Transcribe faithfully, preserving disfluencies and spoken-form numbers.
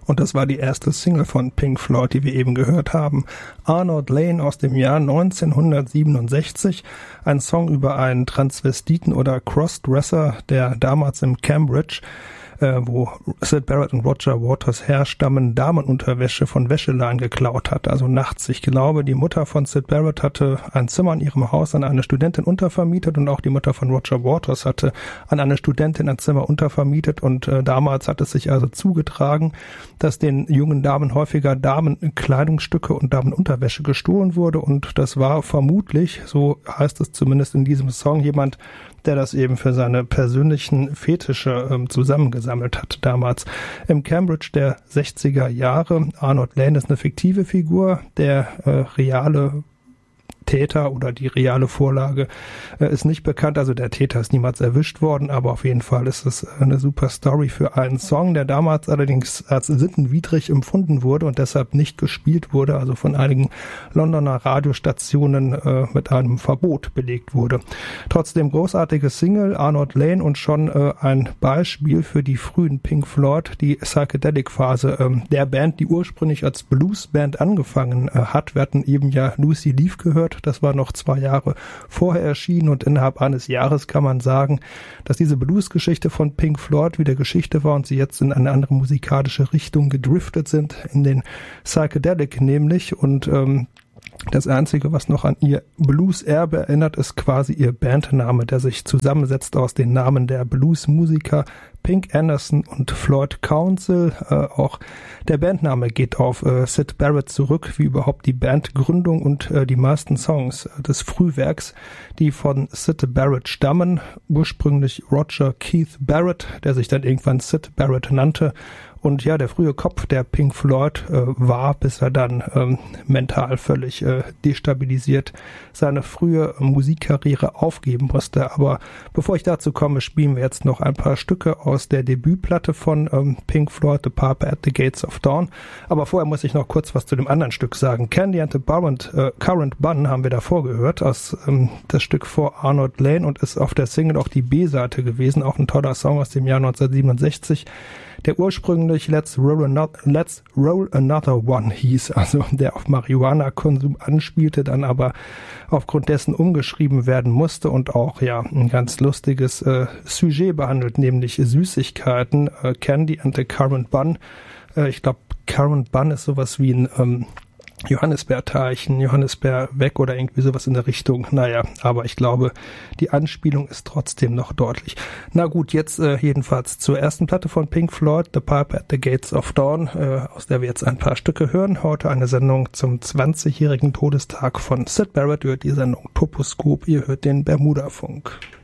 Und das war die erste Single von Pink Floyd, die wir eben gehört haben. Arnold Lane aus dem Jahr neunzehnhundertsiebenundsechzig. Ein Song über einen Transvestiten oder Crossdresser, der damals im Cambridge, äh, wo Syd Barrett und Roger Waters herstammen, Damenunterwäsche von Wäscheleinen geklaut hat. Also nachts. Ich glaube, die Mutter von Syd Barrett hatte ein Zimmer in ihrem Haus an eine Studentin untervermietet und auch die Mutter von Roger Waters hatte an eine Studentin ein Zimmer untervermietet und äh, damals hat es sich also zugetragen, dass den jungen Damen häufiger Damenkleidungsstücke und Damenunterwäsche gestohlen wurde und das war vermutlich, so heißt es zumindest in diesem Song, jemand, der das eben für seine persönlichen Fetische ähm, zusammengesammelt hat damals. Im Cambridge der sechziger Jahre, Arnold Lane ist eine fiktive Figur, der äh, reale Täter oder die reale Vorlage äh, ist nicht bekannt, also der Täter ist niemals erwischt worden, aber auf jeden Fall ist es eine super Story für einen Song, der damals allerdings als sittenwidrig empfunden wurde und deshalb nicht gespielt wurde, also von einigen Londoner Radiostationen äh, mit einem Verbot belegt wurde. Trotzdem großartige Single, Arnold Lane und schon äh, ein Beispiel für die frühen Pink Floyd, die Psychedelic-Phase äh, der Band, die ursprünglich als Bluesband angefangen äh, hat. Wir hatten eben ja Lucy Leaf gehört, das war noch zwei Jahre vorher erschienen und innerhalb eines Jahres kann man sagen, dass diese Blues-Geschichte von Pink Floyd wieder Geschichte war und sie jetzt in eine andere musikalische Richtung gedriftet sind, in den Psychedelic nämlich und ähm, das Einzige, was noch an ihr Blues-Erbe erinnert, ist quasi ihr Bandname, der sich zusammensetzt aus den Namen der Blues-Musiker Pink Anderson und Floyd Council. Äh, auch der Bandname geht auf äh, Syd Barrett zurück, wie überhaupt die Bandgründung und äh, die meisten Songs äh, des Frühwerks, die von Syd Barrett stammen. Ursprünglich Roger Keith Barrett, der sich dann irgendwann Syd Barrett nannte. Und ja, der frühe Kopf der Pink Floyd äh, war, bis er dann ähm, mental völlig äh, destabilisiert seine frühe äh, Musikkarriere aufgeben musste. Aber bevor ich dazu komme, spielen wir jetzt noch ein paar Stücke aus der Debütplatte von ähm, Pink Floyd, The Piper at the Gates of Dawn. Aber vorher muss ich noch kurz was zu dem anderen Stück sagen. Candy and the Current, äh, Current Bun haben wir davor gehört, aus ähm, das Stück vor Arnold Lane und ist auf der Single auch die B-Seite gewesen. Auch ein toller Song aus dem Jahr neunzehnhundertsiebenundsechzig. Der ursprünglich Let's Roll Another, Let's Roll Another One hieß, also der auf Marihuana-Konsum anspielte, dann aber aufgrund dessen umgeschrieben werden musste und auch ja ein ganz lustiges äh, Sujet behandelt, nämlich Süßigkeiten, äh, Candy and the Currant Bun. Äh, ich glaube, Currant Bun ist sowas wie ein ähm, Johannisbeerteilchen, Johannisbeer weg oder irgendwie sowas in der Richtung. Naja, aber ich glaube, die Anspielung ist trotzdem noch deutlich. Na gut, jetzt äh, jedenfalls zur ersten Platte von Pink Floyd, The Piper at the Gates of Dawn, äh, aus der wir jetzt ein paar Stücke hören. Heute eine Sendung zum zwanzigjährigen Todestag von Syd Barrett. Ihr hört die Sendung Toposkop, ihr hört den Bermuda-Funk.